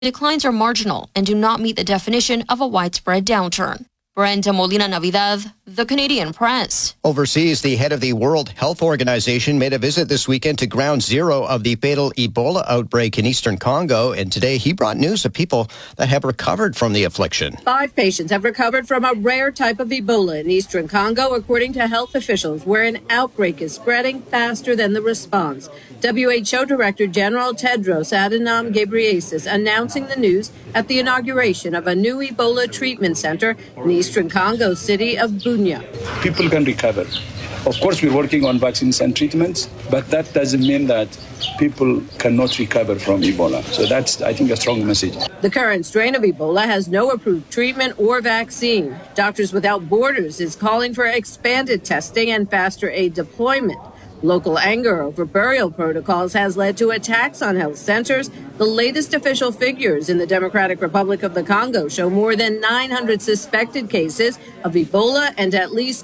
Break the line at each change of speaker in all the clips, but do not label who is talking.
declines are marginal and do not meet the definition of a widespread downturn. Brenda Molina Navidad, The Canadian Press.
Overseas, the head of the World Health Organization made a visit this weekend to ground zero of the fatal Ebola outbreak in eastern Congo, and today he brought news of people that have recovered from the affliction.
5 patients have recovered from a rare type of Ebola in eastern Congo, according to health officials, where an outbreak is spreading faster than the response. WHO Director General Tedros Adhanom Ghebreyesus announcing the news at the inauguration of a new Ebola treatment center in the eastern Congo city of Bunia.
People can recover. Of course, we're working on vaccines and treatments, but that doesn't mean that people cannot recover from Ebola. So that's, I think, a strong message.
The current strain of Ebola has no approved treatment or vaccine. Doctors Without Borders is calling for expanded testing and faster aid deployment. Local anger over burial protocols has led to attacks on health centers. The latest official figures in the Democratic Republic of the Congo show more than 900 suspected cases of Ebola and at least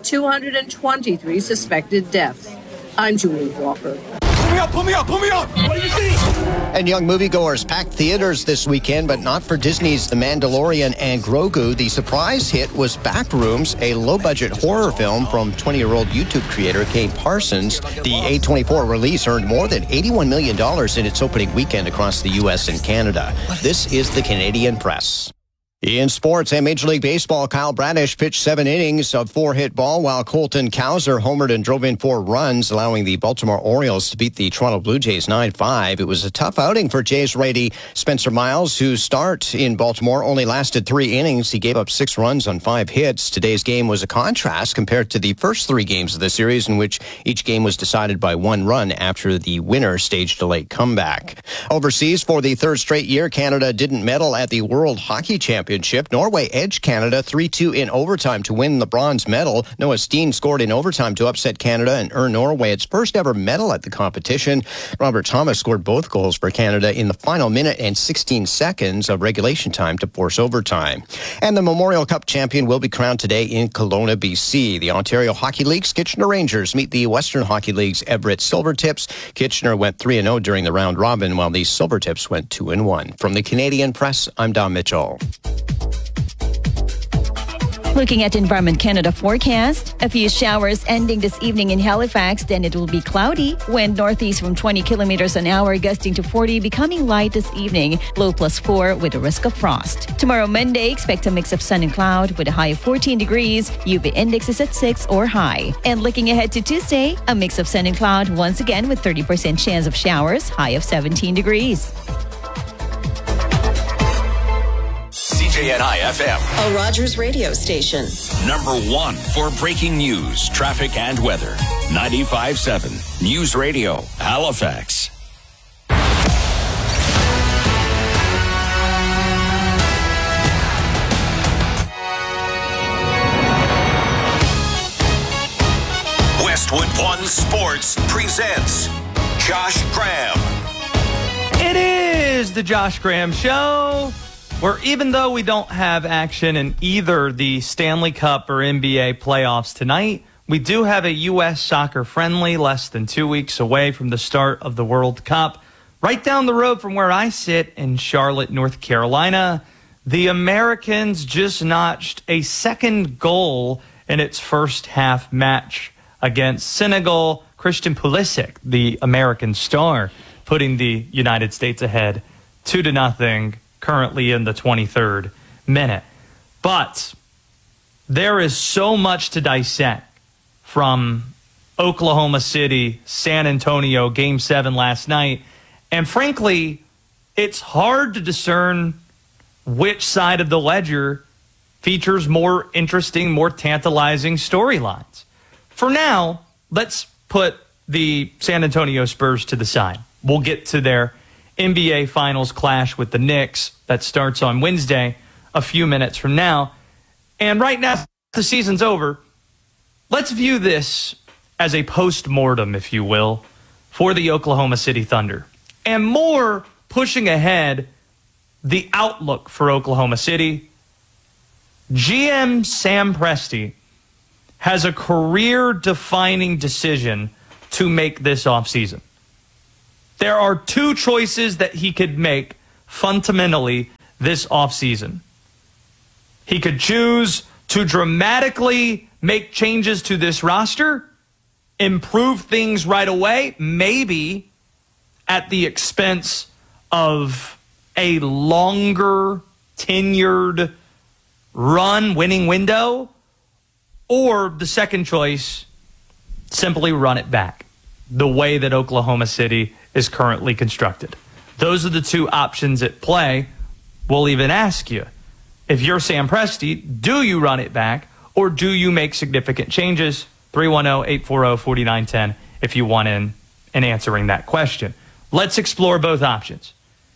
223 suspected deaths. I'm Julie Walker.
Pull me up. What do you see?
And young moviegoers packed theaters this weekend, but not for Disney's The Mandalorian and Grogu. The surprise hit was Backrooms, a low-budget horror film from 20-year-old YouTube creator Kay Parsons. The A24 release earned more than $81 million in its opening weekend across the U.S. and Canada. This is the Canadian Press. In sports and Major League Baseball, Kyle Bradish pitched 7 innings of 4-hit ball, while Colton Cowser homered and drove in 4 runs, allowing the Baltimore Orioles to beat the Toronto Blue Jays 9-5. It was a tough outing for Jays righty Spencer Miles, whose start in Baltimore only lasted 3 innings. He gave up 6 runs on 5 hits. Today's game was a contrast compared to the first 3 games of the series, in which each game was decided by 1 run after the winner staged a late comeback. Overseas, for the 3rd straight year, Canada didn't medal at the World Hockey Championship. Norway edged Canada 3-2 in overtime to win the bronze medal. Noah Steen scored in overtime to upset Canada and earn Norway its first ever medal at the competition. Robert Thomas scored both goals for Canada in the final minute and 16 seconds of regulation time to force overtime. And the Memorial Cup champion will be crowned today in Kelowna, BC. The Ontario Hockey League's Kitchener Rangers meet the Western Hockey League's Everett Silvertips. Kitchener went 3-0 during the round robin, while the Silvertips went 2-1. From the Canadian Press, I'm Don Mitchell.
Looking at Environment Canada forecast, a few showers ending this evening in Halifax, then it will be cloudy. Wind northeast from 20 kilometers an hour, gusting to 40, becoming light this evening. Low +4 with a risk of frost. Tomorrow, Monday, expect a mix of sun and cloud with a high of 14 degrees. UV index is at 6 or high. And looking ahead to Tuesday, a mix of sun and cloud once again with 30% chance of showers, high of 17 degrees.
CJNI FM,
a Rogers radio station.
#1 for breaking news, traffic, and weather. 95.7 News Radio, Halifax. Westwood One Sports presents Josh Graham.
It is the Josh Graham Show, where even though we don't have action in either the Stanley Cup or NBA playoffs tonight, we do have a U.S. soccer friendly less than 2 weeks away from the start of the World Cup. Right down the road from where I sit in Charlotte, North Carolina, the Americans just notched a second goal in its first half match against Senegal. Christian Pulisic, the American star, putting the United States ahead 2-0. Currently in the 23rd minute. But there is so much to dissect from Oklahoma City, San Antonio, Game 7 last night. And frankly, it's hard to discern which side of the ledger features more interesting, more tantalizing storylines. For now, let's put the San Antonio Spurs to the side. We'll get to their NBA Finals clash with the Knicks that starts on Wednesday, a few minutes from now. And right now, the season's over. Let's view this as a post-mortem, if you will, for the Oklahoma City Thunder. And more pushing ahead the outlook for Oklahoma City. GM Sam Presti has a career-defining decision to make this offseason. There are 2 choices that he could make fundamentally this offseason. He could choose to dramatically make changes to this roster, improve things right away, maybe at the expense of a longer tenured run winning window, or the second choice, simply run it back the way that Oklahoma City is currently constructed. Those are the two options at play. We'll even ask you, if you're Sam Presti, do you run it back or do you make significant changes? 310-840-4910 if you want in answering that question. Let's explore both options.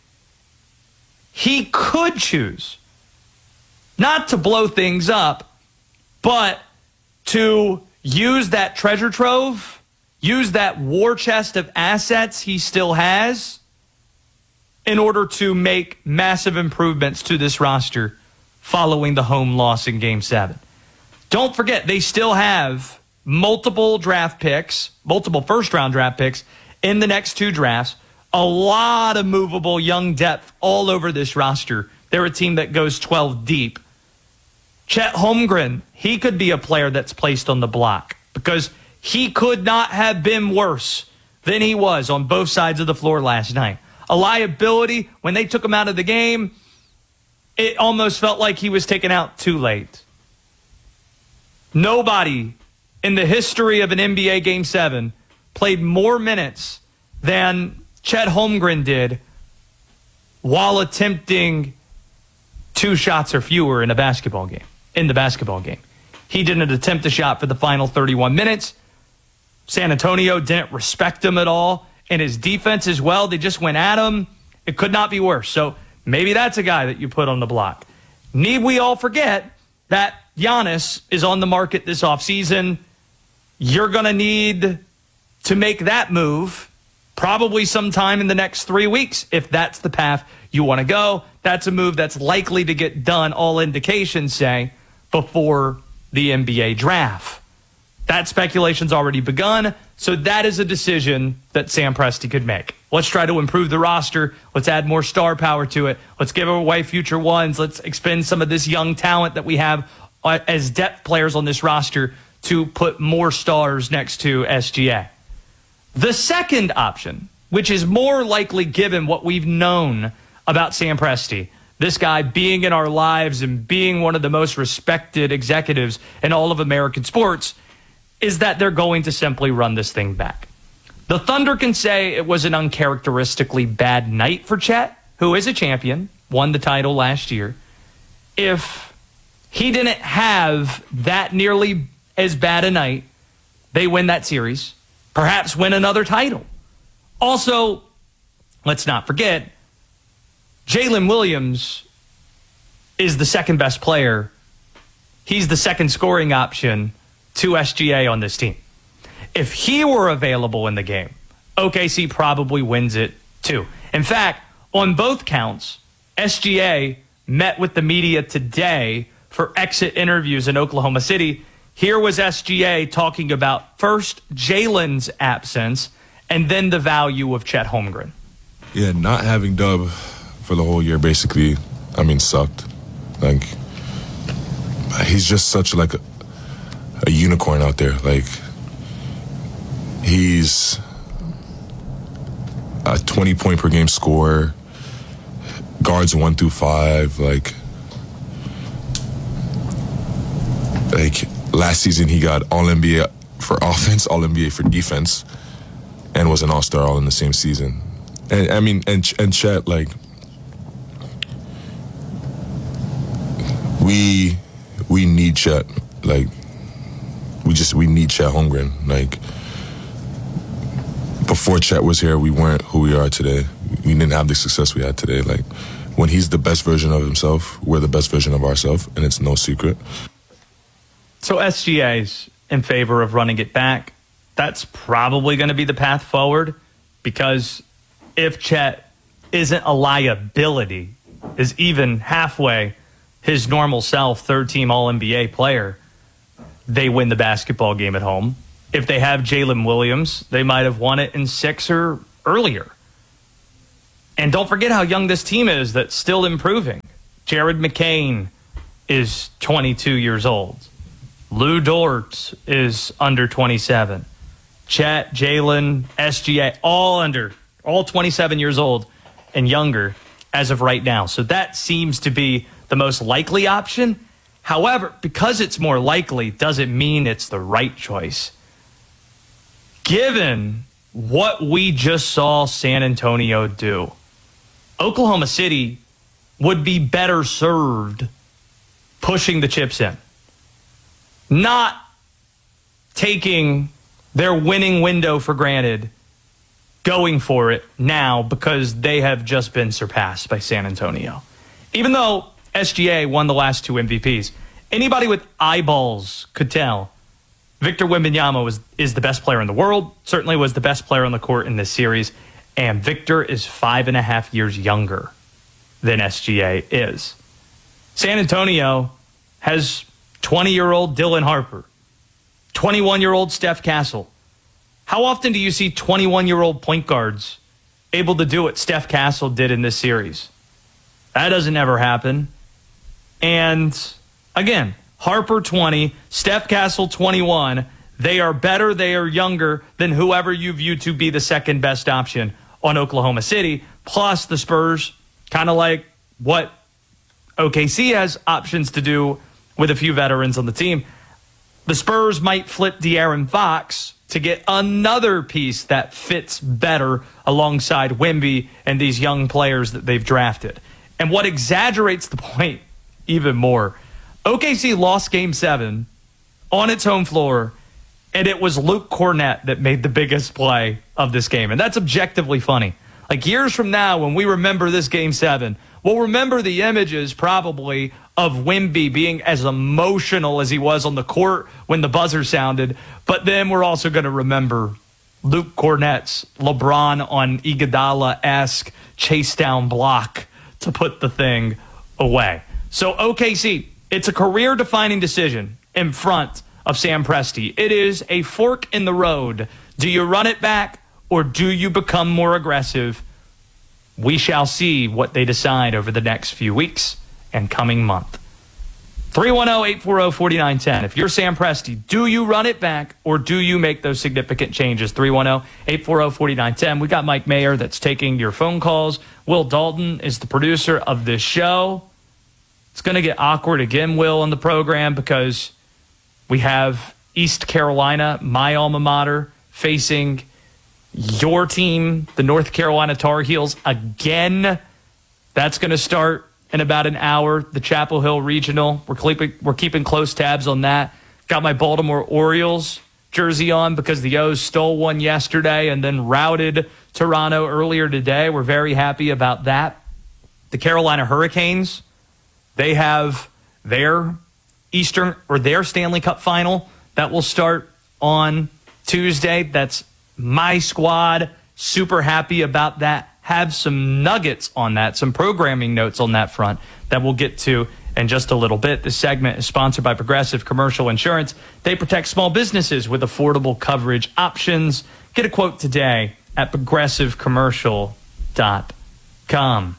He could choose not to blow things up, but to use that treasure trove, use that war chest of assets he still has in order to make massive improvements to this roster following the home loss in Game 7. Don't forget, they still have multiple draft picks, multiple first-round draft picks in the next two drafts, a lot of movable young depth all over this roster. They're a team that goes 12 deep. Chet Holmgren, he could be a player that's placed on the block because he could not have been worse than he was on both sides of the floor last night. A liability. When they took him out of the game, it almost felt like he was taken out too late. Nobody in the history of an NBA Game 7 played more minutes than Chet Holmgren did while attempting 2 shots or fewer in the basketball game. He didn't attempt a shot for the final 31 minutes. San Antonio didn't respect him at all. And his defense as well, they just went at him. It could not be worse. So maybe that's a guy that you put on the block. Need we all forget that Giannis is on the market this offseason? You're going to need to make that move probably sometime in the next 3 weeks if that's the path you want to go. That's a move that's likely to get done, all indications say, before the NBA draft. That speculation's already begun, so that is a decision that Sam Presti could make. Let's try to improve the roster. Let's add more star power to it. Let's give away future ones. Let's expend some of this young talent that we have as depth players on this roster to put more stars next to SGA. The second option, which is more likely given what we've known about Sam Presti, this guy being in our lives and being one of the most respected executives in all of American sports, is that they're going to simply run this thing back. The Thunder can say it was an uncharacteristically bad night for Chet, who is a champion, won the title last year. If he didn't have that nearly as bad a night, they win that series, perhaps win another title. Also, let's not forget, Jalen Williams is the second best player. He's the second scoring option to SGA on this team. If he were available in the game, OKC probably wins it too. In fact, on both counts, SGA met with the media today for exit interviews in Oklahoma City. Here was SGA talking about first Jalen's absence and then the value of Chet Holmgren.
Yeah, not having Dub for the whole year basically, sucked. Like, he's just such like a unicorn out there. Like, he's a 20-point per game scorer, guards 1 through 5. Like last season he got All-NBA for offense, All-NBA for defense, and was an All-Star all in the same season. And Chet, like, we need Chet. Like, we need Chet Holmgren. Like, before Chet was here, we weren't who we are today. We didn't have the success we had today. Like, when he's the best version of himself, we're the best version of ourselves, and it's no secret.
So SGA's in favor of running it back. That's probably going to be the path forward, because if Chet isn't a liability, is even halfway his normal self, third-team All-NBA player, they win the basketball game at home. If they have Jalen Williams, they might have won it in 6 or earlier. And don't forget how young this team is that's still improving. Jared McCain is 22 years old. Lou Dort is under 27. Chet, Jalen, SGA, all 27 years old and younger as of right now. So that seems to be the most likely option. However, because it's more likely doesn't mean it's the right choice. Given what we just saw San Antonio do, Oklahoma City would be better served pushing the chips in, not taking their winning window for granted, going for it now because they have just been surpassed by San Antonio. Even though SGA won the last 2 MVPs, anybody with eyeballs could tell Victor Wembanyama is the best player in the world, certainly was the best player on the court in this series, and Victor is 5.5 years younger than SGA is. San Antonio has 20-year-old Dylan Harper, 21-year-old Steph Castle. How often do you see 21-year-old point guards able to do what Steph Castle did in this series? That doesn't ever happen. And again, Harper 20, Steph Castle 21. They are better, they are younger than whoever you view to be the second best option on Oklahoma City. Plus the Spurs, kind of like what OKC has options to do with a few veterans on the team. The Spurs might flip De'Aaron Fox to get another piece that fits better alongside Wemby and these young players that they've drafted. And what exaggerates the point even more, OKC lost Game 7 on its home floor, and it was Luke Cornett that made the biggest play of this game. And that's objectively funny. Like years from now, when we remember this Game 7, we'll remember the images probably of Wemby being as emotional as he was on the court when the buzzer sounded. But then we're also going to remember Luke Cornett's LeBron on Iguodala-esque chase down block to put the thing away. So OKC, it's a career-defining decision in front of Sam Presti. It is a fork in the road. Do you run it back or do you become more aggressive? We shall see what they decide over the next few weeks and coming month. 310-840-4910. If you're Sam Presti, do you run it back or do you make those significant changes? 310-840-4910. We got Mike Mayer that's taking your phone calls. Will Dalton is the producer of this show. It's going to get awkward again, Will, on the program because we have East Carolina, my alma mater, facing your team, the North Carolina Tar Heels, again. That's going to start in about an hour. The Chapel Hill Regional. We're keeping close tabs on that. Got my Baltimore Orioles jersey on because the O's stole one yesterday and then routed Toronto earlier today. We're very happy about that. The Carolina Hurricanes, they have their Eastern or their Stanley Cup final that will start on Tuesday. That's my squad. Super happy about that. Have some nuggets on that, some programming notes on that front that we'll get to in just a little bit. This segment is sponsored by Progressive Commercial Insurance. They protect small businesses with affordable coverage options. Get a quote today at progressivecommercial.com.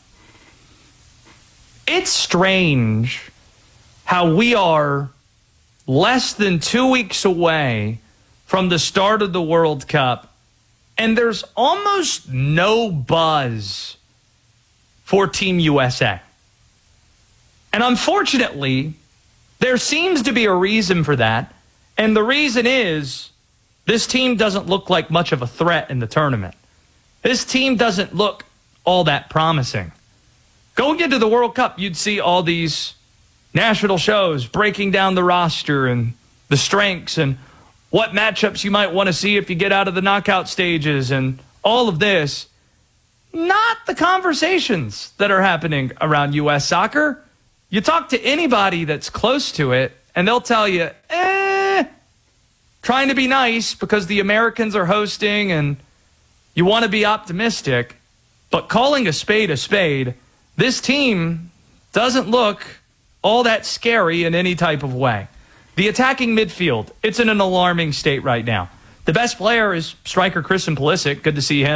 It's strange how we are less than 2 weeks away from the start of the World Cup, and there's almost no buzz for Team USA. And unfortunately, there seems to be a reason for that, and the reason is this team doesn't look like much of a threat in the tournament. This team doesn't look all that promising. Going into the World Cup, you'd see all these national shows breaking down the roster and the strengths and what matchups you might want to see if you get out of the knockout stages and all of this. Not the conversations that are happening around U.S. soccer. You talk to anybody that's close to it, and they'll tell you, trying to be nice because the Americans are hosting and you want to be optimistic. But calling a spade, this team doesn't look all that scary in any type of way. The attacking midfield, it's in an alarming state right now. The best player is striker Christian Pulisic. Good to see him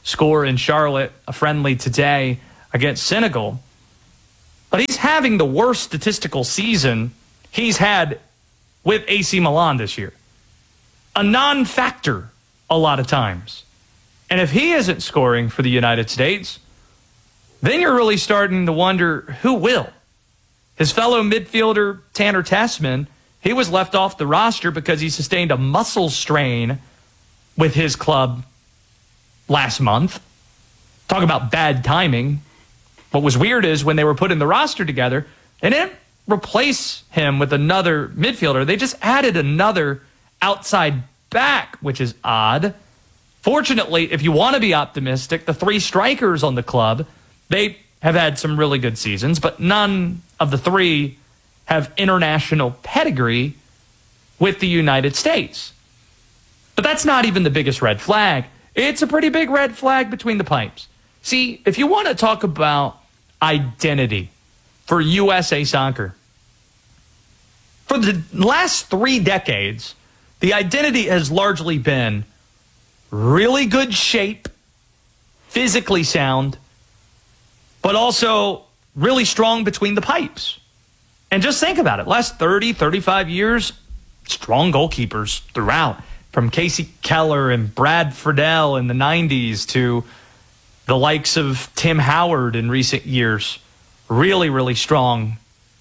score in Charlotte, a friendly today against Senegal. But he's having the worst statistical season he's had with AC Milan this year. A non-factor a lot of times. And if he isn't scoring for the United States, then you're really starting to wonder who will. His fellow midfielder, Tanner Tessman, he was left off the roster because he sustained a muscle strain with his club last month. Talk about bad timing. What was weird is when they were putting the roster together, they didn't replace him with another midfielder. They just added another outside back, which is odd. Fortunately, if you want to be optimistic, the three strikers on the club, they have had some really good seasons, but none of the three have international pedigree with the United States. But that's not even the biggest red flag. It's a pretty big red flag between the pipes. See, if you want to talk about identity for USA Soccer, for the last 3 decades, the identity has largely been really good shape, physically sound, but also really strong between the pipes. And just think about it. Last 30, 35 years, strong goalkeepers throughout. From Casey Keller and Brad Friedel in the 90s to the likes of Tim Howard in recent years. Really, really strong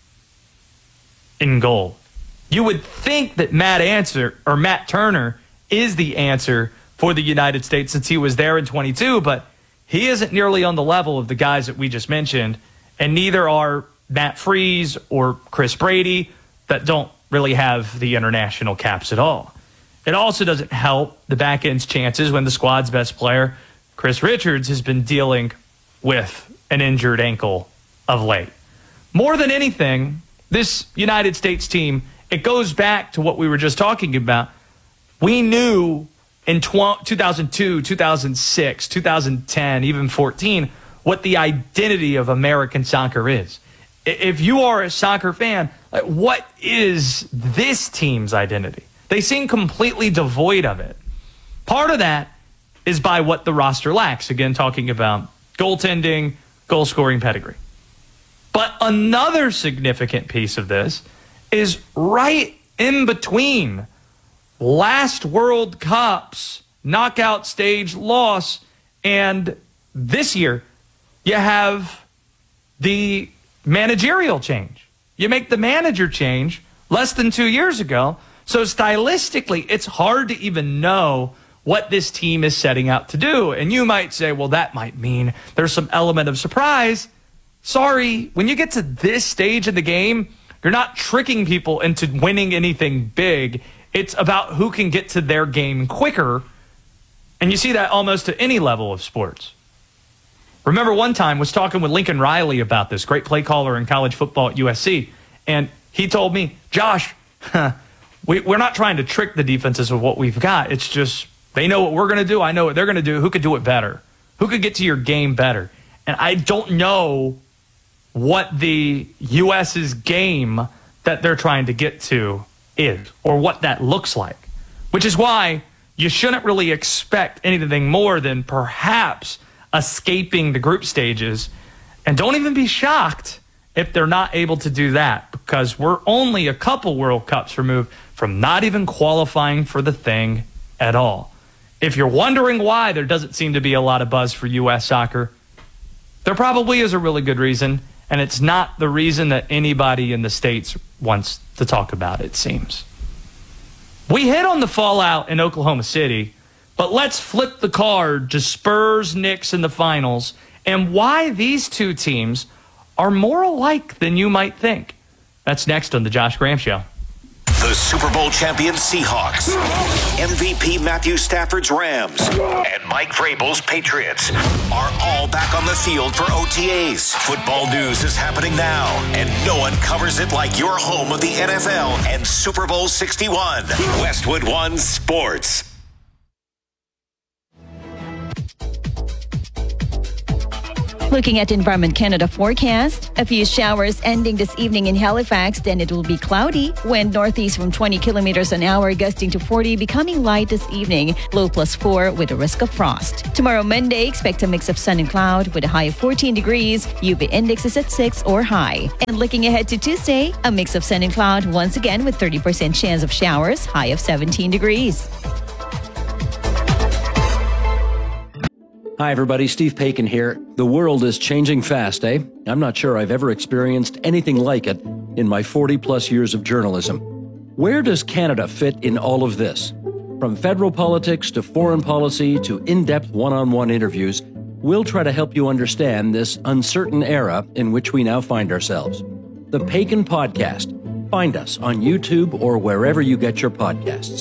in goal. You would think that Matt Turner is the answer for the United States since he was there in 22, but he isn't nearly on the level of the guys that we just mentioned, and neither are Matt Freese or Chris Brady that don't really have the international caps at all. It also doesn't help the back end's chances when the squad's best player, Chris Richards, has been dealing with an injured ankle of late. More than anything, this United States team, it goes back to what we were just talking about. We knew in 2002, 2006, 2010, even 14, what the identity of American soccer is. If you are a soccer fan, what is this team's identity? They seem completely devoid of it. Part of that is by what the roster lacks. Again, talking about goaltending, goal-scoring pedigree. But another significant piece of this is right in between last World Cup's knockout stage loss and this year, you have the managerial change. You make the manager change less than 2 years ago. So stylistically, it's hard to even know what this team is setting out to do. And you might say, well, that might mean there's some element of surprise. Sorry, when you get to this stage in the game, you're not tricking people into winning anything big. It's about who can get to their game quicker. And you see that almost at any level of sports. Remember one time I was talking with Lincoln Riley about this, great play caller in college football at USC. And he told me, Josh, we're not trying to trick the defenses with what we've got. It's just they know what we're going to do. I know what they're going to do. Who could do it better? Who could get to your game better? And I don't know what the U.S.'s game that they're trying to get to is or what that looks like, which is why you shouldn't really expect anything more than perhaps escaping the group stages. And don't even be shocked if they're not able to do that, because we're only a couple World Cups removed from not even qualifying for the thing at all. If you're wondering why there doesn't seem to be a lot of buzz for U.S. soccer, there probably is a really good reason, and it's not the reason that anybody in the States wants to talk about, it seems. We hit on the fallout in Oklahoma City, but let's flip the card to Spurs-Knicks in the finals and why these two teams are more alike than you might think. That's next on The Josh Graham Show.
The Super Bowl champion Seahawks, MVP Matthew Stafford's Rams, and Mike Vrabel's Patriots are all back on the field for OTAs. Football news is happening now, and no one covers it like your home of the NFL and Super Bowl 61. Westwood One Sports.
Looking at Environment Canada forecast, a few showers ending this evening in Halifax, then it will be cloudy. Wind northeast from 20 kilometers an hour, gusting to 40, becoming light this evening. Low +4 with a risk of frost. Tomorrow, Monday, expect a mix of sun and cloud with a high of 14 degrees. UV index is at 6 or high. And looking ahead to Tuesday, a mix of sun and cloud once again with 30% chance of showers, high of 17 degrees.
Hi, everybody. Steve Paikin here. The world is changing fast, eh? I'm not sure I've ever experienced anything like it in my 40-plus years of journalism. Where does Canada fit in all of this? From federal politics to foreign policy to in-depth one-on-one interviews, we'll try to help you understand this uncertain era in which we now find ourselves. The Paikin Podcast. Find us on YouTube or wherever you get your podcasts.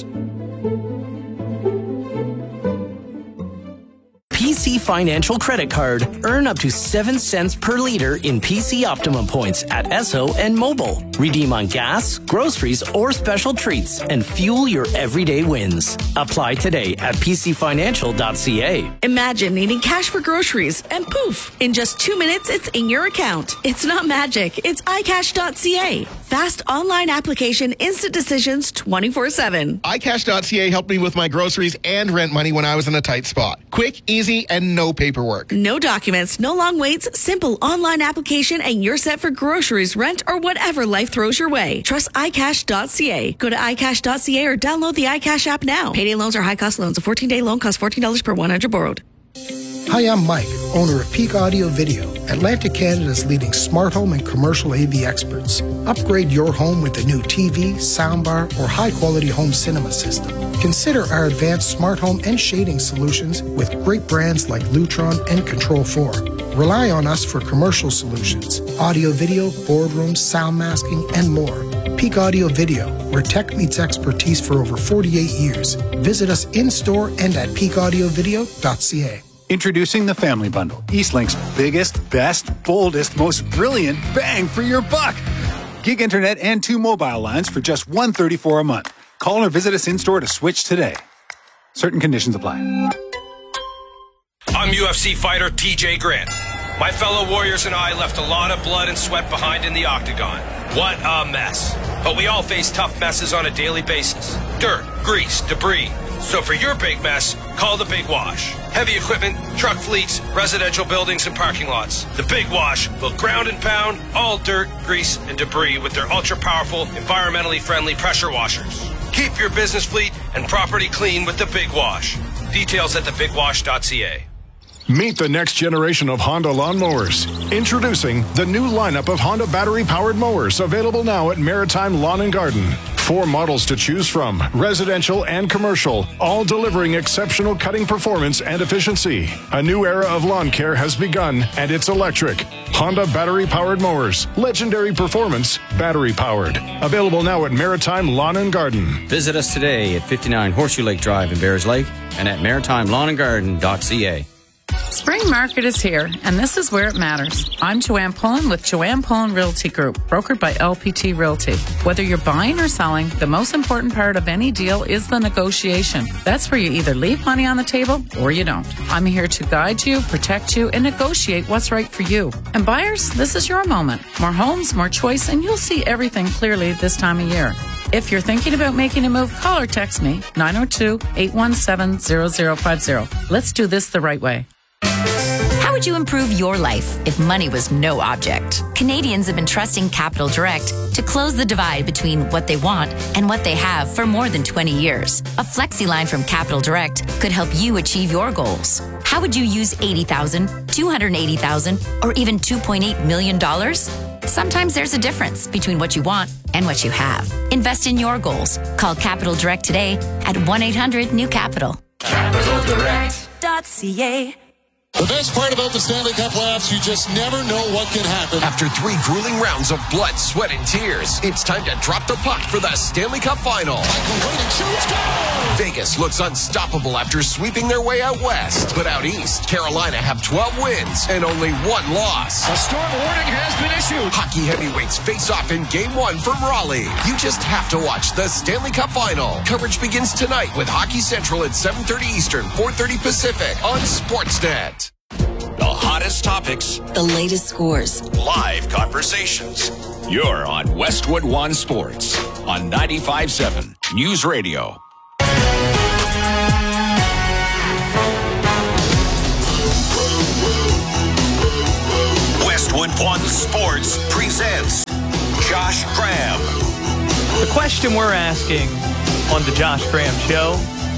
PC Financial Credit Card. Earn up to 7 cents per liter in PC Optimum points at Esso and Mobile. Redeem on gas, groceries, or special treats and fuel your everyday wins. Apply today at pcfinancial.ca.
Imagine needing cash for groceries and poof, in just 2 minutes, it's in your account. It's not magic. It's iCash.ca. Fast online application, instant decisions 24/7.
iCash.ca helped me with my groceries and rent money when I was in a tight spot. Quick, easy, and no paperwork.
No documents, no long waits, simple online application, and you're set for groceries, rent, or whatever life throws your way. Trust iCash.ca. Go to iCash.ca or download the iCash app now. Payday loans are high-cost loans. A 14-day loan costs $14 per 100 borrowed.
Hi, I'm Mike, owner of Peak Audio Video, Atlantic Canada's leading smart home and commercial AV experts. Upgrade your home with a new TV, soundbar, or high-quality home cinema system. Consider our advanced smart home and shading solutions with great brands like Lutron and Control 4. Rely on us for commercial solutions, audio, video, boardrooms, sound masking, and more. Peak Audio Video, where tech meets expertise for over 48 years. Visit us in-store and at peakAudiovideo.ca.
Introducing the Family Bundle, Eastlink's biggest, best, boldest, most brilliant bang for your buck. Gig internet and 2 mobile lines for just $134 a month. Call or visit us in-store to switch today. Certain conditions apply.
I'm UFC fighter TJ Grant. My fellow warriors and I left a lot of blood and sweat behind in the octagon. What a mess. But we all face tough messes on a daily basis. Dirt, grease, debris. So for your big mess, call the Big Wash. Heavy equipment, truck fleets, residential buildings, and parking lots. The Big Wash will ground and pound all dirt, grease, and debris with their ultra-powerful, environmentally friendly pressure washers. Keep your business fleet and property clean with the Big Wash. Details at thebigwash.ca.
Meet the next generation of Honda lawnmowers. Introducing the new lineup of Honda battery-powered mowers, available now at Maritime Lawn and Garden. 4 models to choose from, residential and commercial, all delivering exceptional cutting performance and efficiency. A new era of lawn care has begun, and it's electric. Honda battery-powered mowers. Legendary performance, battery-powered. Available now at Maritime Lawn and Garden.
Visit us today at 59 Horseshoe Lake Drive in Bears Lake and at maritimelawnandgarden.ca.
Spring market is here, and this is where it matters. I'm Joanne Pullen with Joanne Pullen Realty Group, brokered by LPT Realty. Whether you're buying or selling, the most important part of any deal is the negotiation. That's where you either leave money on the table or you don't. I'm here to guide you, protect you, and negotiate what's right for you. And buyers, this is your moment. More homes, more choice, and you'll see everything clearly this time of year. If you're thinking about making a move, call or text me, 902-817-0050. Let's do this the right way.
How would you improve your life if money was no object? Canadians have been trusting Capital Direct to close the divide between what they want and what they have for more than 20 years. A flexi line from Capital Direct could help you achieve your goals. How would you use $80,000, $280,000, or even $2.8 million? Sometimes there's a difference between what you want and what you have. Invest in your goals. Call Capital Direct today at 1-800-NEW-CAPITAL. CapitalDirect.ca.
The best part about the Stanley Cup playoffs, you just never know what can happen.
After 3 grueling rounds of blood, sweat, and tears, it's time to drop the puck for the Stanley Cup Final.
Michael Wade shoots, goal!
Vegas looks unstoppable after sweeping their way out west. But out east, Carolina have 12 wins and only 1 loss.
A storm warning has been issued.
Hockey heavyweights face off in Game 1 from Raleigh. You just have to watch the Stanley Cup Final. Coverage begins tonight with Hockey Central at 7:30 Eastern, 4:30 Pacific on Sportsnet.
The
hottest topics,
the latest scores,
live conversations. You're on Westwood One Sports on 95.7 News Radio. Westwood One Sports presents Josh Graham.
The question we're asking on the Josh Graham Show: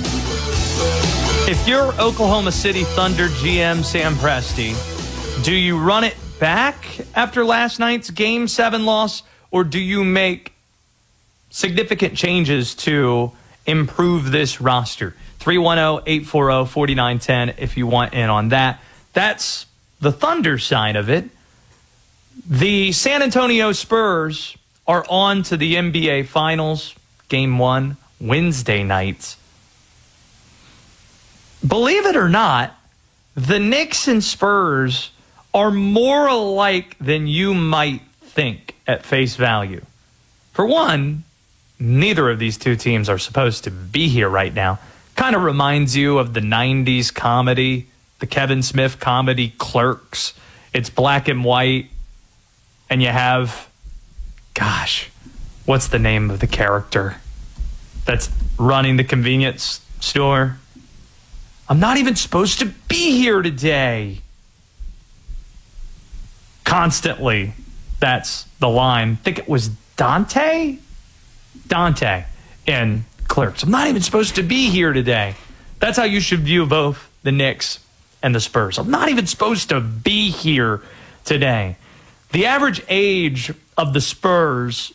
if you're Oklahoma City Thunder GM Sam Presti, do you run it back after last night's Game 7 loss, or do you make significant changes to improve this roster? 310-840-4910 if you want in on that. That's the Thunder side of it. The San Antonio Spurs are on to the NBA Finals, Game 1, Wednesday night. Believe it or not, the Knicks and Spurs are more alike than you might think at face value. For one, neither of these two teams are supposed to be here right now. Kind of reminds you of the 90s comedy, the Kevin Smith comedy Clerks. It's black and white, and you have, gosh, what's the name of the character that's running the convenience store? I'm not even supposed to be here today. Constantly, that's the line. I think it was Dante in Clerks. I'm not even supposed to be here today. That's how you should view both the Knicks and the Spurs. I'm not even supposed to be here today. The average age of the Spurs,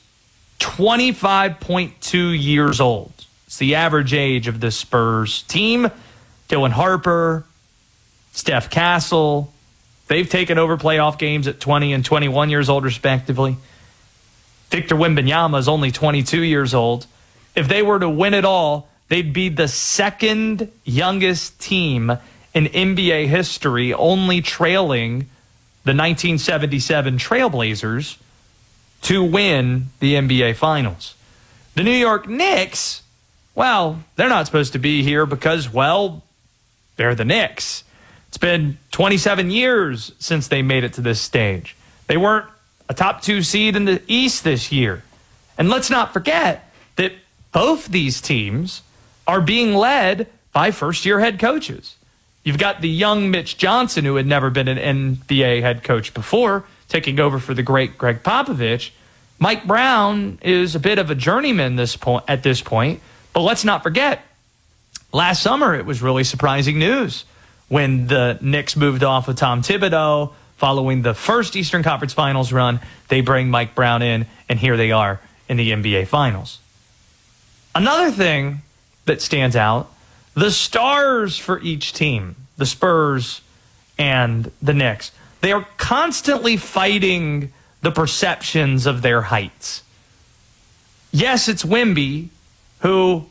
25.2 years old. It's the average age of the Spurs team. Dylan Harper, Steph Castle, they've taken over playoff games at 20 and 21 years old, respectively. Victor Wembanyama is only 22 years old. If they were to win it all, they'd be the second youngest team in NBA history, only trailing the 1977 Trailblazers to win the NBA Finals. The New York Knicks, well, they're not supposed to be here because, well, they're the Knicks. It's been 27 years since they made it to this stage. They weren't a top 2 seed in the East this year. And let's not forget that both these teams are being led by first-year head coaches. You've got the young Mitch Johnson, who had never been an NBA head coach before, taking over for the great Greg Popovich. Mike Brown is a bit of a journeyman at this point. But let's not forget, last summer, it was really surprising news when the Knicks moved off of Tom Thibodeau. Following the first Eastern Conference Finals run, they bring Mike Brown in, and here they are in the NBA Finals. Another thing that stands out, the stars for each team, the Spurs and the Knicks, they are constantly fighting the perceptions of their heights. Yes, it's Wemby, who,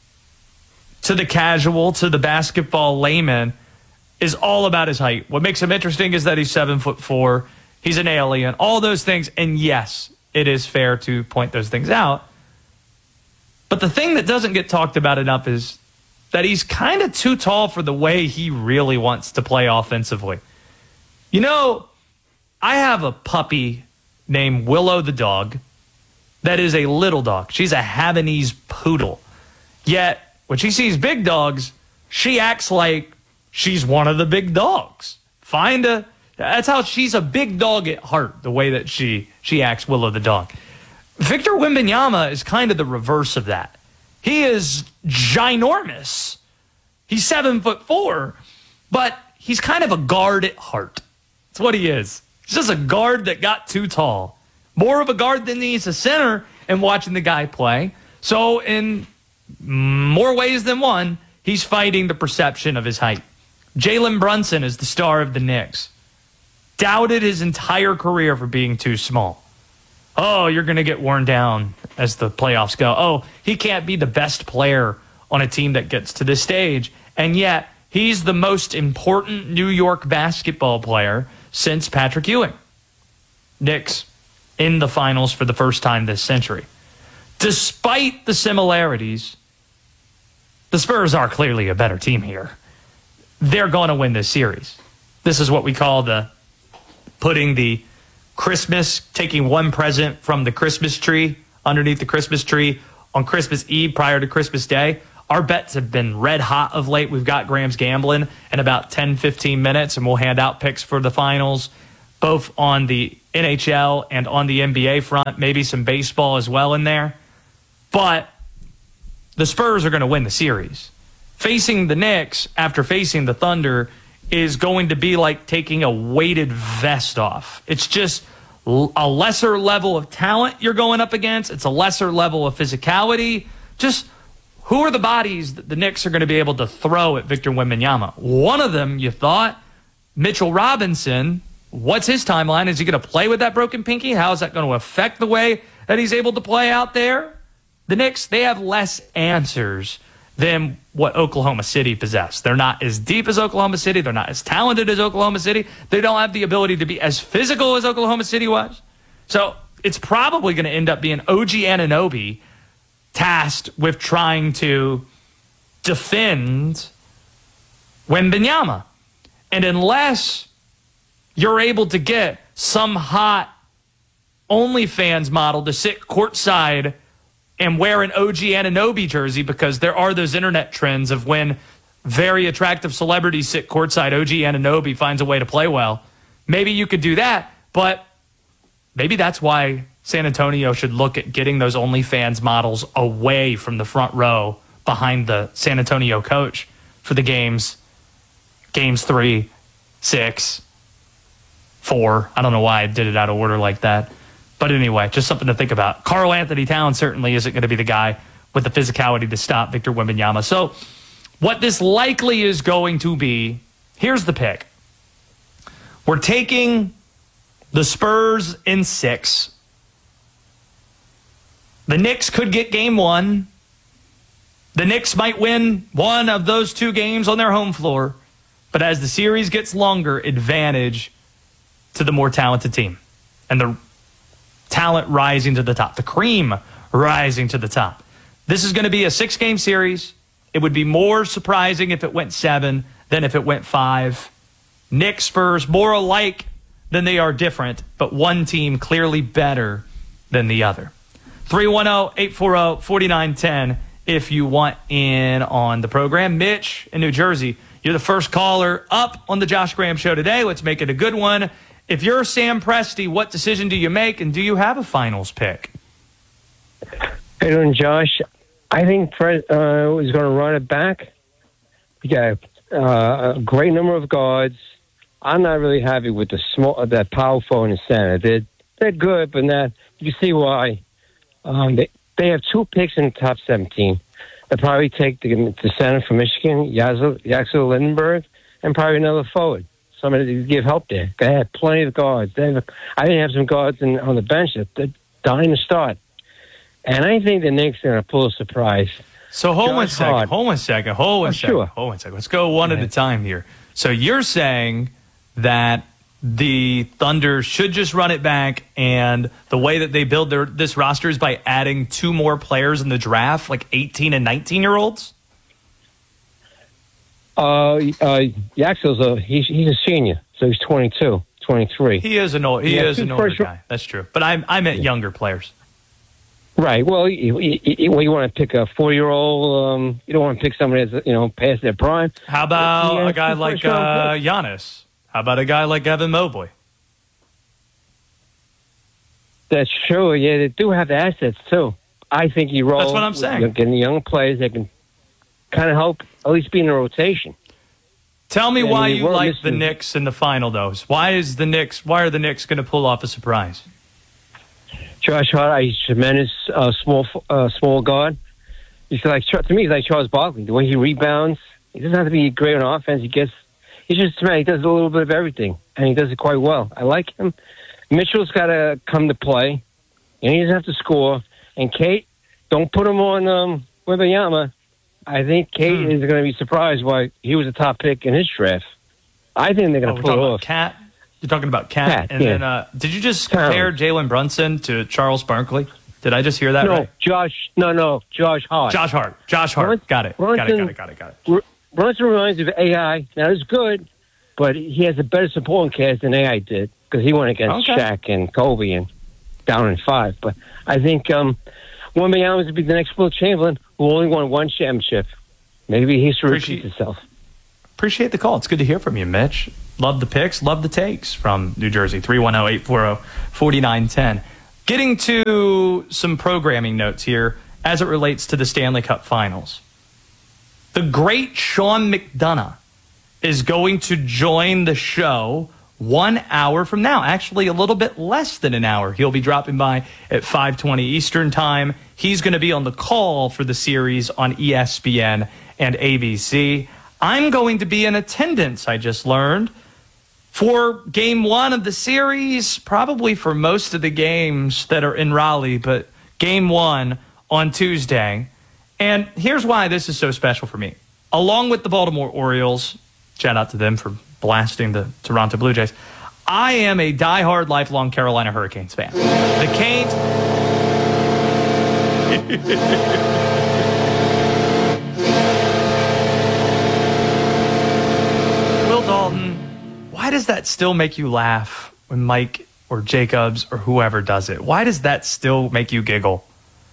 to the casual, to the basketball layman, is all about his height. What makes him interesting is that he's 7'4". He's an alien, all those things. And yes, it is fair to point those things out. But the thing that doesn't get talked about enough is that he's kind of too tall for the way he really wants to play offensively. You know, I have a puppy named Willow the dog that is a little dog. She's a Havanese poodle. Yet, when she sees big dogs, she acts like she's one of the big dogs. That's how she's a big dog at heart, the way that she acts, Willow the dog. Victor Wembanyama is kind of the reverse of that. He is ginormous. He's 7'4", but he's kind of a guard at heart. That's what he is. He's just a guard that got too tall. More of a guard than he's a center, and watching the guy play. So in more ways than one, he's fighting the perception of his height. Jalen Brunson is the star of the Knicks. Doubted his entire career for being too small. Oh, you're going to get worn down as the playoffs go. Oh, he can't be the best player on a team that gets to this stage. And yet, he's the most important New York basketball player since Patrick Ewing. Knicks in the finals for the first time this century. Despite the similarities, the Spurs are clearly a better team here. They're going to win this series. This is what we call taking one present from the Christmas tree, underneath the Christmas tree on Christmas Eve prior to Christmas Day. Our bets have been red hot of late. We've got Graham's Gambling in about 10, 15 minutes, and we'll hand out picks for the finals, both on the NHL and on the NBA front, maybe some baseball as well in there. But the Spurs are going to win the series. Facing the Knicks after facing the Thunder is going to be like taking a weighted vest off. It's just a lesser level of talent you're going up against. It's a lesser level of physicality. Just who are the bodies that the Knicks are going to be able to throw at Victor Wembanyama? One of them, you thought, Mitchell Robinson. What's his timeline? Is he going to play with that broken pinky? How is that going to affect the way that he's able to play out there? The Knicks, they have less answers than what Oklahoma City possess. They're not as deep as Oklahoma City. They're not as talented as Oklahoma City. They don't have the ability to be as physical as Oklahoma City was. So it's probably going to end up being OG Anunoby tasked with trying to defend Wembanyama. And unless you're able to get some hot OnlyFans model to sit courtside and wear an OG Anunoby jersey, because there are those internet trends of when very attractive celebrities sit courtside, OG Anunoby finds a way to play well. Maybe you could do that, but maybe that's why San Antonio should look at getting those OnlyFans models away from the front row behind the San Antonio coach for the games 3, 6, 4. I don't know why I did it out of order like that. But anyway, just something to think about. Karl Anthony Towns certainly isn't going to be the guy with the physicality to stop Victor Wembanyama. So what this likely is going to be, here's the pick. We're taking the Spurs in 6. The Knicks could get game 1. The Knicks might win one of those 2 games on their home floor. But as the series gets longer, advantage to the more talented team. And the talent rising to the top. The cream rising to the top. This is going to be a 6-game series. It would be more surprising if it went 7 than if it went 5. Knicks, Spurs, more alike than they are different, but one team clearly better than the other. 310-840-4910 if you want in on the program. Mitch in New Jersey, you're the first caller up on the Josh Graham Show today. Let's make it a good one. If you're Sam Presti, what decision do you make, and do you have a finals pick?
Hey, doing, Josh. I think Fred is going to run it back. We got a great number of guards. I'm not really happy with that power forward in the center. They're good, but not. You see why? They have 2 picks in the top 17. They'll probably take the center from Michigan, Yaxel Lindenberg, and probably another forward. Somebody to give help there. They have plenty of guards. I didn't have some guards on the bench that they're dying to start. And I think the Knicks are going to pull a surprise.
So hold one second. Let's go one at a time here. So you're saying that the Thunder should just run it back, and the way that they build this roster is by adding 2 more players in the draft, like 18 and 19-year-olds?
Yaxel's he's a senior, so he's 22, 23.
He is an older guy. That's true. But I meant younger players.
Right. Well, you want to pick a 4-year-old. You don't want to pick somebody that's past their prime.
How about a guy like Giannis? How about a guy like Evan Mobley?
That's true. Yeah, they do have the assets too. I think you roll.
That's what I'm saying.
Getting the young players that can kind of help at least be in the rotation.
Tell me why you like the Knicks in the final, though. Why are the Knicks going to pull off a surprise?
Josh Hart, he's a tremendous small guard. To me, he's like Charles Barkley. The way he rebounds, he doesn't have to be great on offense. He does a little bit of everything, and he does it quite well. I like him. Mitchell's got to come to play, and he doesn't have to score. And Kate, don't put him on Wembanyama. I think Kate is going to be surprised why he was a top pick in his draft. I think they're going to pull it off.
Cat? You're talking about Cat. And then, did you just compare Jalen Brunson to Charles Barkley? Did I just hear that right?
Josh Hart.
Josh Hart. Got it.
Brunson reminds me of AI. Not as good, but he has a better supporting cast than AI did because he went against Shaq and Kobe and down in 5. But I think Wembanyama would be the next Will Chamberlain who only won 1 championship. Maybe history repeats itself.
Appreciate the call. It's good to hear from you, Mitch. Love the picks, love the takes from New Jersey, 310-840-4910. Getting to some programming notes here as it relates to the Stanley Cup Finals. The great Sean McDonough is going to join the show 1 hour from now. Actually, a little bit less than an hour. He'll be dropping by at 5:20 Eastern Time. He's going to be on the call for the series on ESPN and ABC. I'm going to be in attendance, I just learned, for Game 1 of the series, probably for most of the games that are in Raleigh, but Game 1 on Tuesday. And here's why this is so special for me. Along with the Baltimore Orioles, shout out to them for blasting the Toronto Blue Jays, I am a diehard, lifelong Carolina Hurricanes fan. The Canes... Will Dalton, why does that still make you laugh when Mike or Jacobs or whoever does it? Why does that still make you giggle?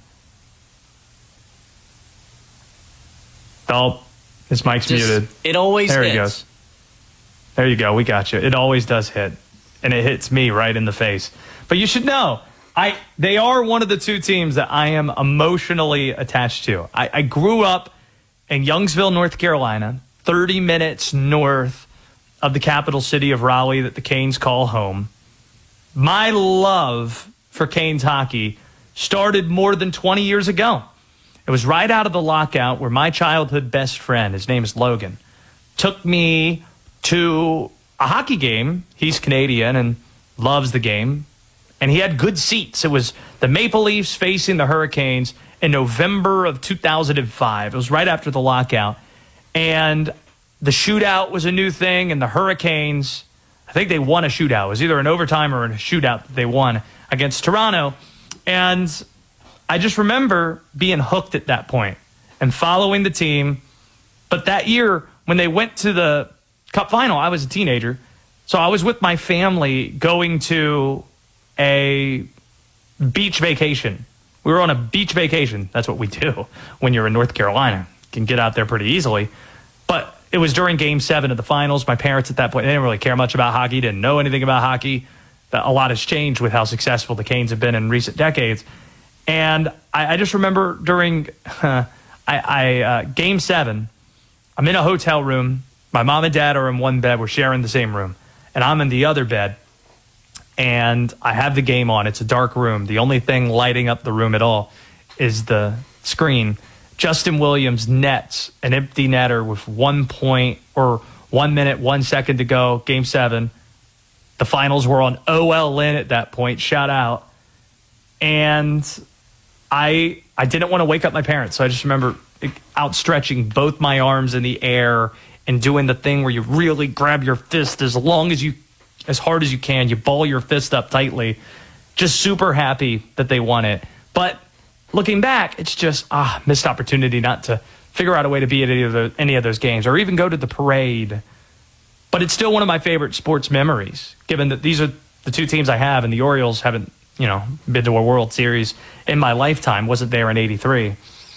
Oh, his mic's muted.
It always
there
hits.
He goes. There you go. We got you. It always does hit. And it hits me right in the face. But you should know, they are one of the 2 teams that I am emotionally attached to. I grew up in Youngsville, North Carolina, 30 minutes north of the capital city of Raleigh that the Canes call home. My love for Canes hockey started more than 20 years ago. It was right out of the lockout where my childhood best friend, his name is Logan, took me to a hockey game. He's Canadian and loves the game. And he had good seats. It was the Maple Leafs facing the Hurricanes in November of 2005. It was right after the lockout. And the shootout was a new thing. And the Hurricanes, I think they won a shootout. It was either an overtime or a shootout that they won against Toronto. And I just remember being hooked at that point and following the team. But that year, when they went to the Cup final, I was a teenager. So I was with my family going to a beach vacation. We were on a beach vacation. That's what we do when you're in North Carolina. You can get out there pretty easily. But it was during Game 7 of the finals. My parents at that point, they didn't really care much about hockey, didn't know anything about hockey. A lot has changed with how successful the Canes have been in recent decades. And I just remember during Game 7, I'm in a hotel room. My mom and dad are in one bed. We're sharing the same room. And I'm in the other bed. And I have the game on. It's a dark room. The only thing lighting up the room at all is the screen. Justin Williams nets an empty netter with 1 point or 1 minute, 1 second to go. Game 7. The finals were on OLN at that point. Shout out. And I didn't want to wake up my parents. So I just remember outstretching both my arms in the air and doing the thing where you really grab your fist as hard as you can. You ball your fist up tightly. Just super happy that they won it. But looking back, it's just missed opportunity not to figure out a way to be at any of those games or even go to the parade. But it's still one of my favorite sports memories, given that these are the 2 teams I have, and the Orioles haven't, been to a World Series in my lifetime. Wasn't there in '83.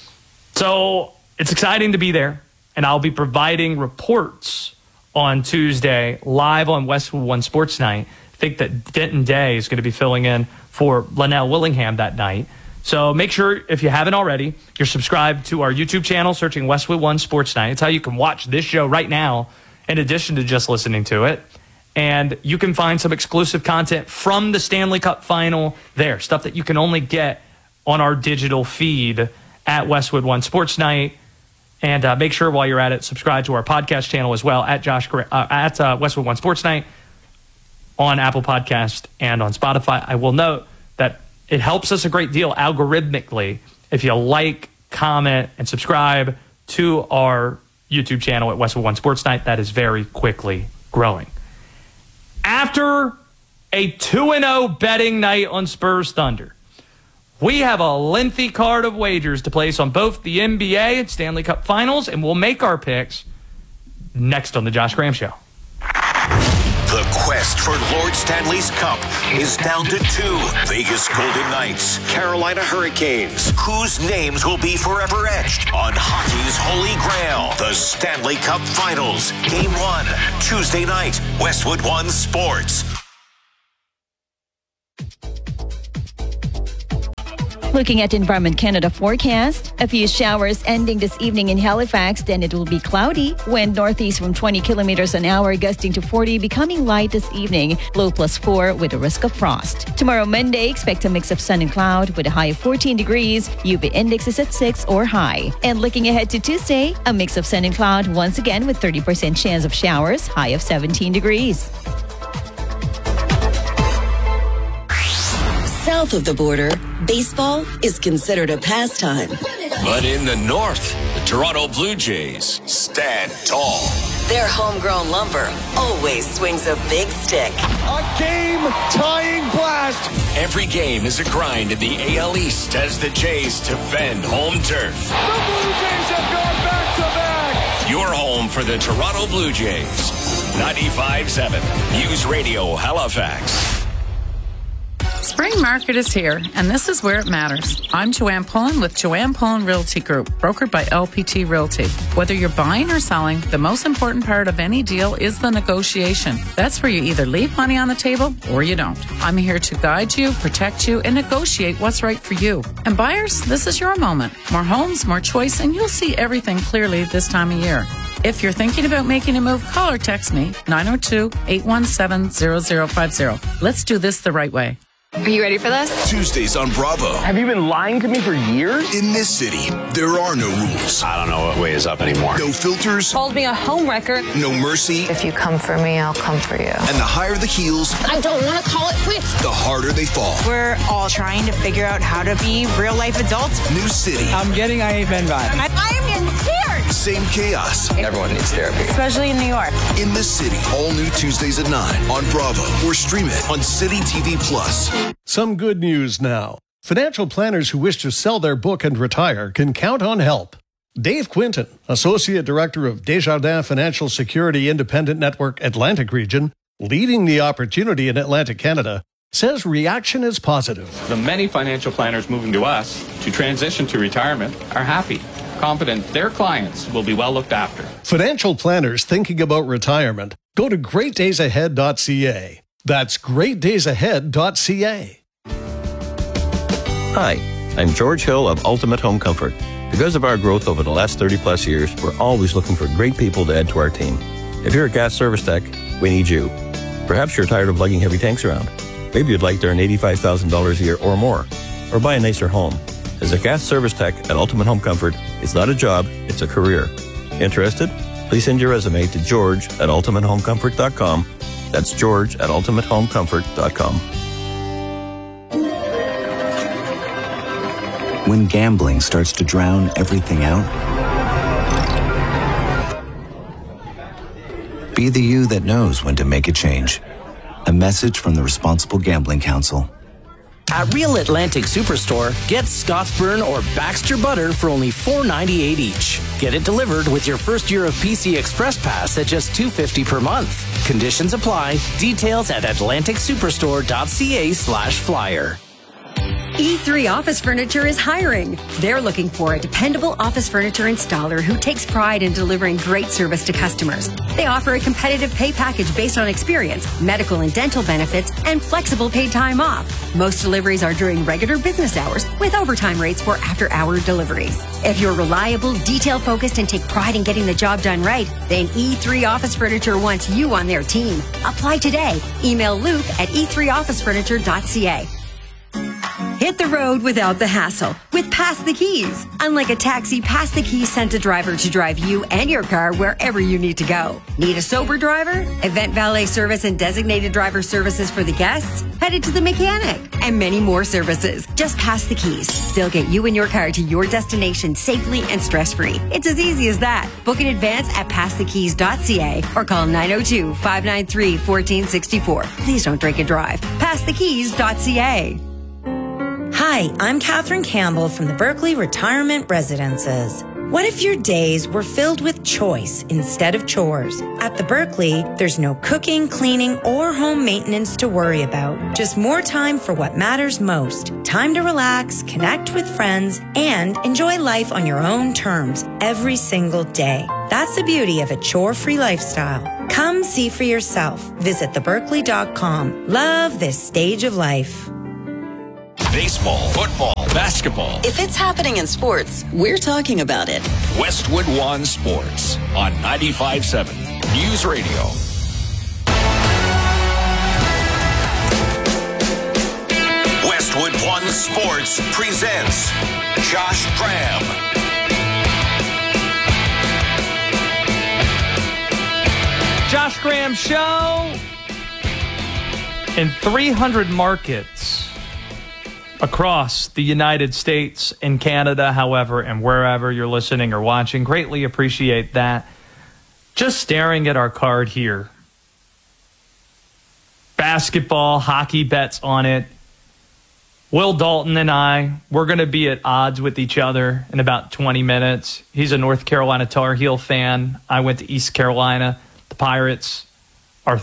So it's exciting to be there, and I'll be providing reports on Tuesday live on Westwood One Sports Night. I think that Denton Day is going to be filling in for Linnell Willingham that night. So make sure, if you haven't already, you're subscribed to our YouTube channel, searching Westwood One Sports Night. It's how you can watch this show right now, in addition to just listening to it. And you can find some exclusive content from the Stanley Cup Final there, stuff that you can only get on our digital feed at Westwood One Sports Night. And make sure while you're at it, subscribe to our podcast channel as well at Westwood One Sports Night on Apple Podcast and on Spotify. I will note that it helps us a great deal algorithmically if you like, comment, and subscribe to our YouTube channel at Westwood One Sports Night. That is very quickly growing. After a 2-0 betting night on Spurs Thunder, we have a lengthy card of wagers to place on both the NBA and Stanley Cup Finals, and we'll make our picks next on The Josh Graham Show.
The quest for Lord Stanley's Cup is down to 2. Vegas Golden Knights, Carolina Hurricanes. Whose names will be forever etched on hockey's holy grail? The Stanley Cup Finals. Game 1, Tuesday night, Westwood One Sports.
Looking at Environment Canada forecast, a few showers ending this evening in Halifax, then it will be cloudy. Wind northeast from 20 kilometers an hour, gusting to 40, becoming light this evening. Low +4 with a risk of frost. Tomorrow, Monday, expect a mix of sun and cloud with a high of 14 degrees. UV index is at 6 or high. And looking ahead to Tuesday, a mix of sun and cloud once again with 30% chance of showers, high of 17 degrees.
South of the border, baseball is considered a pastime.
But in the north, the Toronto Blue Jays stand tall.
Their homegrown lumber always swings a big stick.
A game-tying blast. Every game is a grind in the AL East as the Jays defend home turf.
The Blue Jays have gone back-to-back.
Your home for the Toronto Blue Jays. 95.7 News Radio Halifax.
Spring market is here, and this is where it matters. I'm Joanne Pullen with Joanne Pullen Realty Group, brokered by LPT Realty. Whether you're buying or selling, the most important part of any deal is the negotiation. That's where you either leave money on the table or you don't. I'm here to guide you, protect you, and negotiate what's right for you. And buyers, this is your moment. More homes, more choice, and you'll see everything clearly this time of year. If you're thinking about making a move, call or text me, 902-817-0050. Let's do this the right way.
Are you ready for this?
Tuesdays on Bravo.
Have you been lying to me for years?
In this city, there are no rules.
I don't know what way is up anymore.
No filters.
Called me a homewrecker.
No mercy.
If you come for me, I'll come for you.
And the higher the heels,
I don't want to call it quits.
The harder they fall.
We're all trying to figure out how to be real life adults.
New city.
I'm getting IAFN vibes. I am in tears.
Same chaos.
Everyone needs therapy.
Especially in New York.
In this city, all new Tuesdays at 9 on Bravo or stream it on City TV Plus.
Some good news now. Financial planners who wish to sell their book and retire can count on help. Dave Quinton, Associate Director of Desjardins Financial Security Independent Network Atlantic Region, leading the opportunity in Atlantic Canada, says reaction is positive.
The many financial planners moving to us to transition to retirement are happy, confident their clients will be well looked after.
Financial planners thinking about retirement, go to greatdaysahead.ca. That's greatdaysahead.ca.
Hi, I'm George Hill of Ultimate Home Comfort. Because of our growth over the last 30-plus years, we're always looking for great people to add to our team. If you're a gas service tech, we need you. Perhaps you're tired of lugging heavy tanks around. Maybe you'd like to earn $85,000 a year or more, or buy a nicer home. As a gas service tech at Ultimate Home Comfort, it's not a job, it's a career. Interested? Please send your resume to george@ultimatehomecomfort.com. That's george@ultimatehomecomfort.com.
When gambling starts to drown everything out, be the you that knows when to make a change. A message from the Responsible Gambling Council.
At Real Atlantic Superstore, get Scottsburn or Baxter butter for only $4.98 each. Get it delivered with your first year of PC Express Pass at just $2.50 per month. Conditions apply. Details at atlanticsuperstore.ca/flyer.
E3 Office Furniture is hiring. They're looking for a dependable office furniture installer who takes pride in delivering great service to customers. They offer a competitive pay package based on experience, medical and dental benefits, and flexible paid time off. Most deliveries are during regular business hours with overtime rates for after-hour deliveries. If you're reliable, detail-focused, and take pride in getting the job done right, then E3 Office Furniture wants you on their team. Apply today. Email Luke at e3officefurniture.ca. Hit the road without the hassle with Pass the Keys. Unlike a taxi, Pass the Keys sends a driver to drive you and your car wherever you need to go. Need a sober driver? Event valet service and designated driver services for the guests? Headed to the mechanic? And many more services. Just Pass the Keys. They'll get you and your car to your destination safely and stress-free. It's as easy as that. Book in advance at passthekeys.ca or call 902-593-1464. Please don't drink and drive. Passthekeys.ca.
Hi, I'm Katherine Campbell from the Berkeley Retirement Residences.
What if your days were filled with choice instead of chores? At the Berkeley, there's no cooking, cleaning, or home maintenance to worry about. Just more time for what matters most. Time to relax, connect with friends, and enjoy life on your own terms every single day. That's the beauty of a chore-free lifestyle. Come see for yourself. Visit theberkeley.com. Love this stage of life.
Baseball, football, basketball.
If it's happening in sports, we're talking about it.
Westwood One Sports on 95.7 News Radio.
Westwood One Sports presents Josh Graham.
Josh Graham Show in 300 markets across the United States and Canada, however, and wherever you're listening or watching. Greatly appreciate that. Just staring at our card here. Basketball, hockey bets on it. Will Dalton and I, we're going to be at odds with each other in about 20 minutes. He's a North Carolina Tar Heel fan. I went to East Carolina. The Pirates are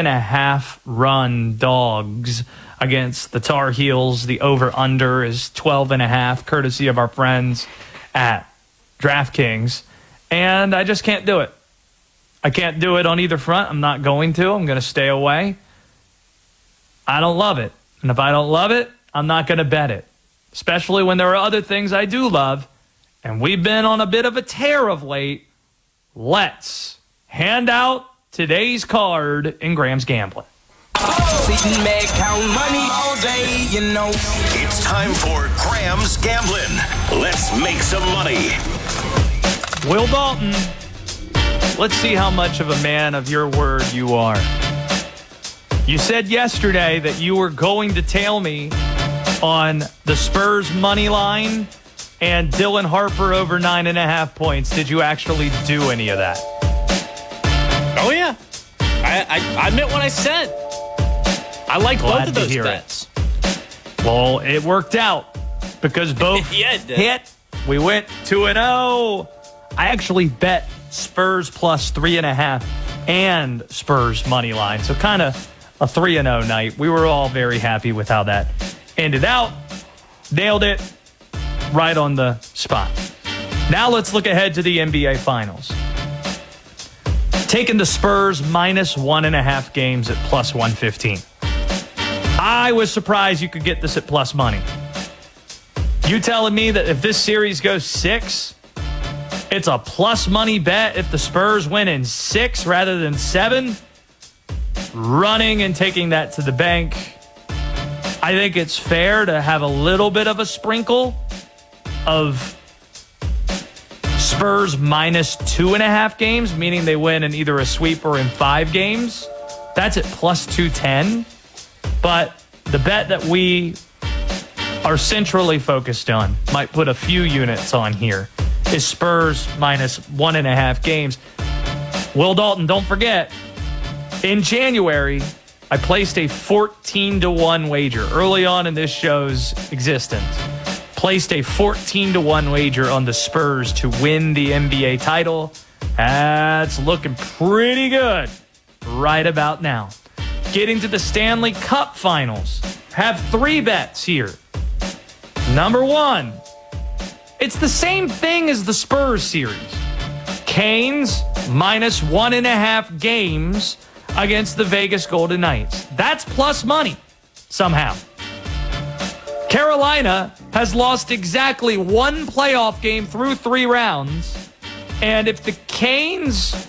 3.5-run dogs against the Tar Heels. The over-under is 12.5, courtesy of our friends at DraftKings. And I just can't do it. I can't do it on either front. I'm not going to. I'm going to stay away. I don't love it. And if I don't love it, I'm not going to bet it. Especially when there are other things I do love. And we've been on a bit of a tear of late. Let's hand out today's card in Graham's Gambling.
Sitting back, count money all day, you know. It's time for Graham's Gambling. Let's make some money.
Will Dalton, let's see how much of a man of your word you are. You said yesterday that you were going to tail me on the Spurs money line and Dylan Harper over 9.5 points. Did you actually do any of that?
Oh, yeah. I meant what I said. I like both of those bets.
Well, it worked out because both hit. We went 2-0. I actually bet Spurs plus 3.5 and Spurs money line. So kind of a 3-0 night. We were all very happy with how that ended out. Nailed it right on the spot. Now let's look ahead to the NBA Finals. Taking the Spurs minus 1.5 games at plus 115. I was surprised you could get this at plus money. You telling me that if this series goes 6, it's a plus money bet if the Spurs win in 6 rather than 7? Running and taking that to the bank. I think it's fair to have a little bit of a sprinkle of Spurs minus 2.5 games, meaning they win in either a sweep or in 5 games. That's at plus 210. But the bet that we are centrally focused on, might put a few units on here, is Spurs minus 1.5 games. Will Dalton, don't forget, in January, I placed a 14-1 wager early on in this show's existence. Placed a 14-1 wager on the Spurs to win the NBA title. That's looking pretty good right about now. Getting to the Stanley Cup Finals. Have 3 bets here. Number 1, it's the same thing as the Spurs series. Canes minus 1.5 games against the Vegas Golden Knights. That's plus money somehow. Carolina has lost exactly 1 playoff game through 3 rounds. And if the Canes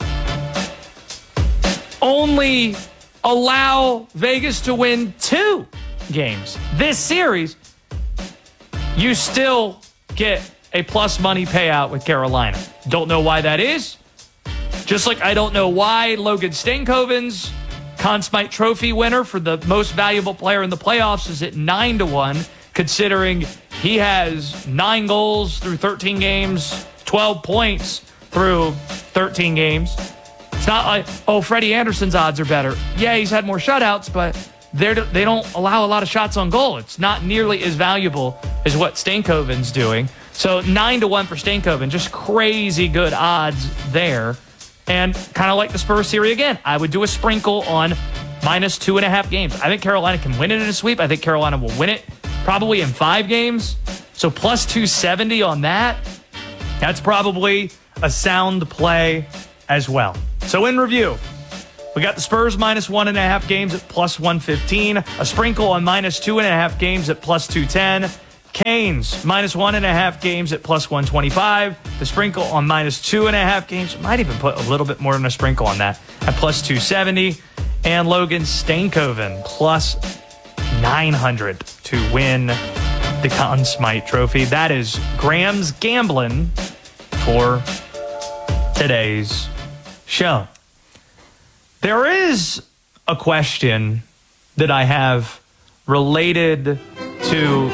only allow Vegas to win 2 games this series, you still get a plus money payout with Carolina. Don't know why that is. Just like I don't know why Logan Stankoven's Conn Smythe Trophy winner for the most valuable player in the playoffs is at 9-1, considering he has 9 goals through 13 games, 12 points through 13 games. It's not like, oh, Freddie Anderson's odds are better. Yeah, he's had more shutouts, but they don't allow a lot of shots on goal. It's not nearly as valuable as what Stankoven's doing. So 9-1 for Stankoven. Just crazy good odds there. And kind of like the Spurs series again, I would do a sprinkle on -2.5 games. I think Carolina can win it in a sweep. I think Carolina will win it probably in 5 games. So plus 270 on that. That's probably a sound play as well. So in review, we got the Spurs -1.5 games at plus 115. A sprinkle on -2.5 games at plus 210. Canes -1.5 games at plus 125. The sprinkle on -2.5 games. Might even put a little bit more than a sprinkle on that at plus 270. And Logan Stankoven plus 900 to win the Conn Smythe Trophy. That is Graham's Gambling for today's show. There is a question that I have related to...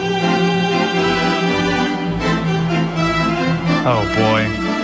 Oh, boy.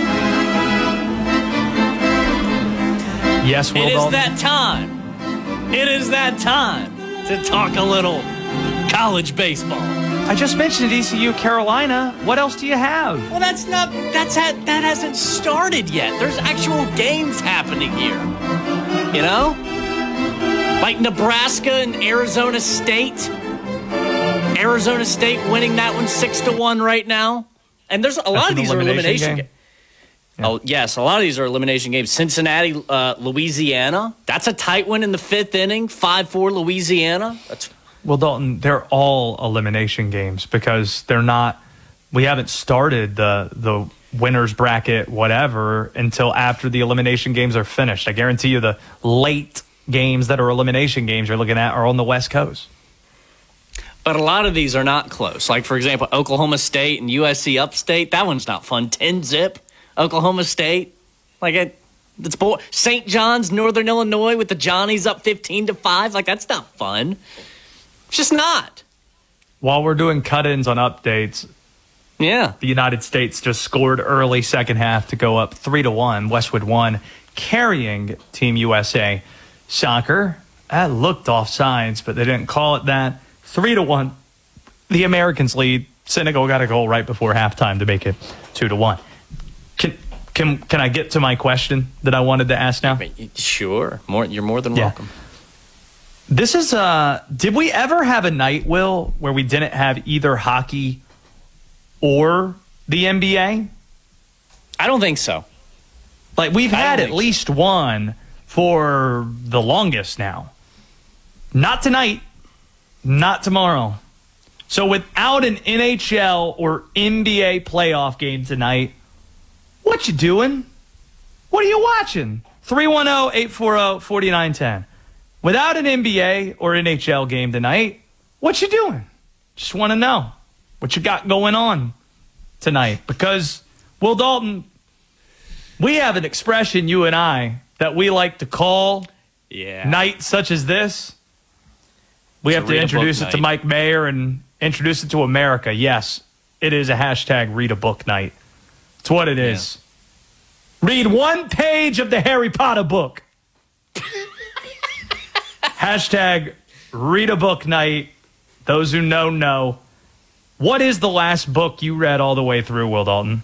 Yes, Will
It is
Dalton?
that time. It is that time to talk a little college baseball.
I just mentioned ECU Carolina. What else do you have?
Well, that hasn't started yet. There's actual games happening here. You know? Like Nebraska and Arizona State. Arizona State winning that one 6-1 right now. And there's a lot of these are elimination games. Yeah. Oh, yes, a lot of these are elimination games. Cincinnati, Louisiana. That's a tight one in the 5th inning. 5-4 Louisiana.
Well, Dalton, they're all elimination games because they're not. We haven't started the winners bracket, whatever, until after the elimination games are finished. I guarantee you the late games that are elimination games you're looking at are on the West Coast.
But a lot of these are not close. Like, for example, Oklahoma State and USC Upstate. That one's not fun. 10-zip, Oklahoma State. Like, it's St. John's, Northern Illinois with the Johnnies up 15-5. Like, that's not fun. It's just not.
While we're doing cut-ins on updates,
yeah,
the United States just scored early second half to go up 3-1. Westwood won, carrying Team USA Soccer. That looked offsides, but they didn't call it that. 3-1. The Americans lead. Senegal got a goal right before halftime to make it 2-1. Can I get to my question that I wanted to ask now?
Sure. You're more than welcome.
This is did we ever have a night, Will, where we didn't have either hockey or the NBA?
I don't think so.
Like, we've had at least one for the longest now. Not tonight. Not tomorrow. So without an NHL or NBA playoff game tonight, what you doing? What are you watching? 310-840-4910. Without an NBA or NHL game tonight, what you doing? Just want to know what you got going on tonight. Because, Will Dalton, we have an expression, you and I, that we like to call nights such as this. We have to introduce it to Mike Mayer and introduce it to America. Yes, it is a hashtag read a book night. It's what it is. Read one page of the Harry Potter book. Hashtag read a book night. Those who know. What is the last book you read all the way through, Will Dalton?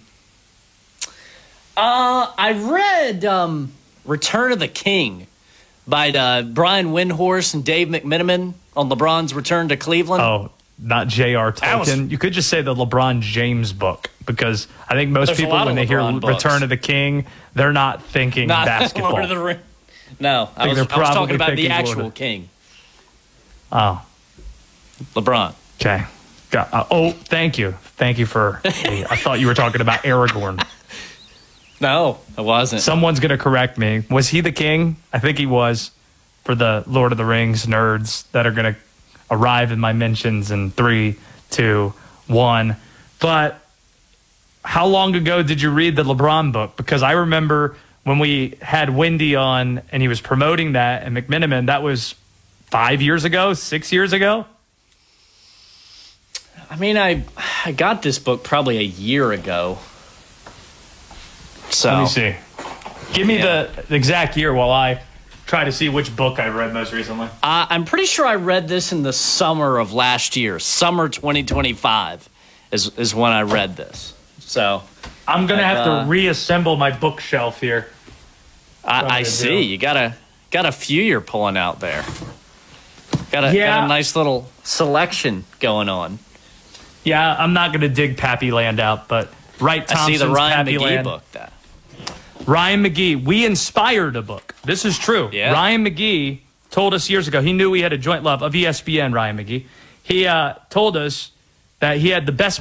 I read Return of the King by Brian Windhorst and Dave McMenamin on LeBron's return to Cleveland.
Oh, not J.R. Tolkien. You could just say the LeBron James book, because I think most people, when they hear Return of the King, they're not thinking basketball.
Lord of the Rings. No, I was talking about the actual king.
Oh.
LeBron.
Okay. Thank you. Thank you for... I thought you were talking about Aragorn.
No, I wasn't.
Someone's going to correct me. Was he the king? I think he was, for the Lord of the Rings nerds that are going to arrive in my mentions in 3, 2, 1. But how long ago did you read the LeBron book? Because I remember when we had Wendy on and he was promoting that, and McMenamin, that was 5 years ago, 6 years ago?
I mean, I got this book probably a year ago. So
let me see. Give me the exact year while I try to see which book I read most recently.
I'm pretty sure I read this in the summer of last year. Summer 2025 is when I read this. So
I'm going to have to reassemble my bookshelf here.
I see. You got a few you're pulling out there. Got a nice little selection going on.
Yeah, I'm not going to dig Pappy Land out, but Wright Thompson's
I see the Ryan
Pappy
McGee
Land.
book. That
Ryan McGee, we inspired a book. This is true.
Yeah.
Ryan McGee told us years ago, he knew we had a joint love of ESPN, Ryan McGee. He told us that he had the best